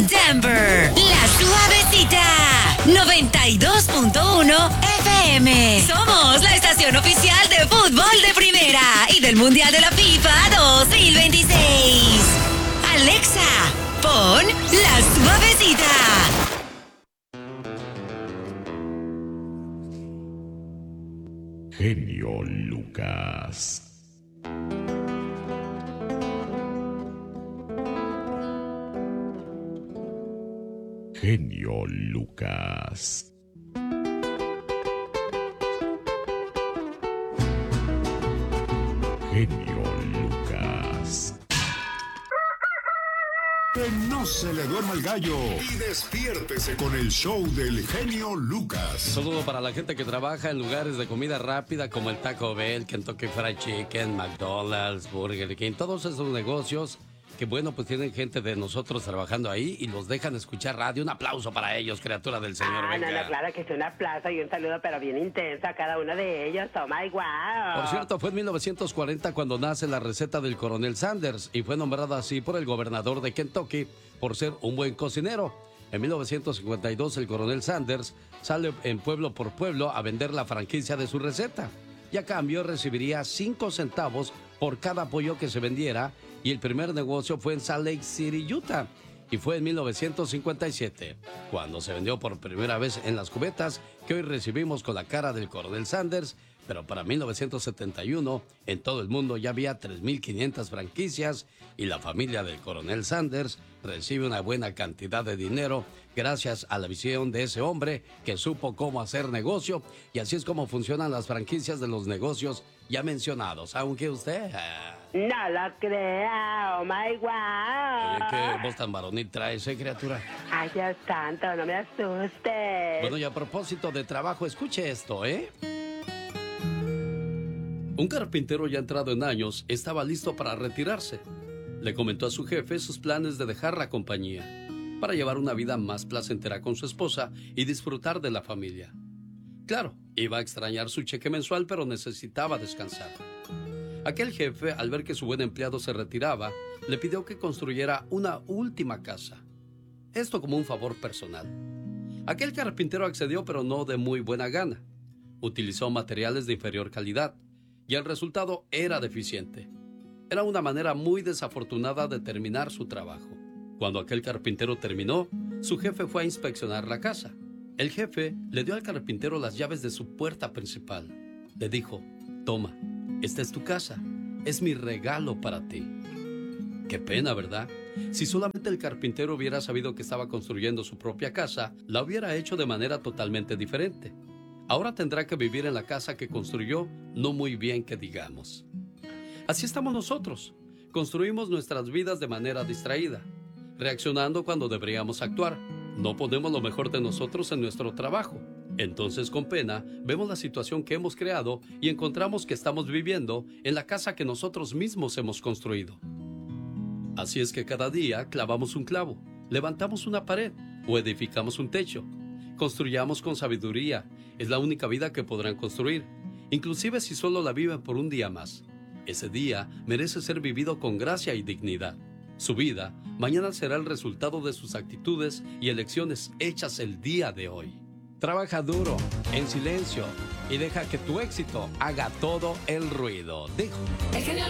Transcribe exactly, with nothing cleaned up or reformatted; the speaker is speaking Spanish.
Denver, La Suavecita, noventa y dos punto uno F M. Somos la estación oficial de fútbol de primera y del Mundial de la FIFA dos mil veintiséis. Alexa, pon La Suavecita. Genio Lucas. Genio Lucas. Genio Lucas. Que no se le duerma el gallo y despiértese con el show del genio Lucas. Un saludo para la gente que trabaja en lugares de comida rápida como el Taco Bell, Kentucky Fried Chicken, McDonald's, Burger King, todos esos negocios que bueno, pues tienen gente de nosotros trabajando ahí y los dejan escuchar radio. Un aplauso para ellos, criatura del Señor. Ah, venga. no, no, claro que es un aplauso y un saludo, pero bien intenso a cada uno de ellos. Oh my wow. Por cierto, fue en mil novecientos cuarenta cuando nace la receta del Coronel Sanders y fue nombrada así por el gobernador de Kentucky por ser un buen cocinero. En mil novecientos cincuenta y dos, el Coronel Sanders sale en pueblo por pueblo a vender la franquicia de su receta y a cambio recibiría cinco centavos por cada pollo que se vendiera, y el primer negocio fue en Salt Lake City, Utah, y fue en mil novecientos cincuenta y siete cuando se vendió por primera vez en las cubetas que hoy recibimos con la cara del Coronel Sanders. Pero para mil novecientos setenta y uno en todo el mundo ya había tres mil quinientas franquicias y la familia del Coronel Sanders recibe una buena cantidad de dinero gracias a la visión de ese hombre que supo cómo hacer negocio, y así es como funcionan las franquicias de los negocios ya mencionados, aunque usted... No lo crea, oh my wow. Oye, qué voz tan varonil traes, ¿eh, criatura? Ay, Dios santo, no me asustes. Bueno, y a propósito de trabajo, escuche esto, ¿eh? Un carpintero ya entrado en años estaba listo para retirarse. Le comentó a su jefe sus planes de dejar la compañía para llevar una vida más placentera con su esposa y disfrutar de la familia. Claro, iba a extrañar su cheque mensual, pero necesitaba descansar. Aquel jefe, al ver que su buen empleado se retiraba, le pidió que construyera una última casa. Esto como un favor personal. Aquel carpintero accedió, pero no de muy buena gana. Utilizó materiales de inferior calidad y el resultado era deficiente. Era una manera muy desafortunada de terminar su trabajo. Cuando aquel carpintero terminó, su jefe fue a inspeccionar la casa. El jefe le dio al carpintero las llaves de su puerta principal. Le dijo: toma, esta es tu casa, es mi regalo para ti. Qué pena, ¿verdad? Si solamente el carpintero hubiera sabido que estaba construyendo su propia casa, la hubiera hecho de manera totalmente diferente. Ahora tendrá que vivir en la casa que construyó, no muy bien que digamos. Así estamos nosotros. Construimos nuestras vidas de manera distraída, reaccionando cuando deberíamos actuar. No ponemos lo mejor de nosotros en nuestro trabajo. Entonces, con pena, vemos la situación que hemos creado y encontramos que estamos viviendo en la casa que nosotros mismos hemos construido. Así es que cada día clavamos un clavo, levantamos una pared o edificamos un techo. Construyamos con sabiduría. Es la única vida que podrán construir, inclusive si solo la viven por un día más. Ese día merece ser vivido con gracia y dignidad. Su vida mañana será el resultado de sus actitudes y elecciones hechas el día de hoy. Trabaja duro, en silencio, y deja que tu éxito haga todo el ruido. Dijo. El genio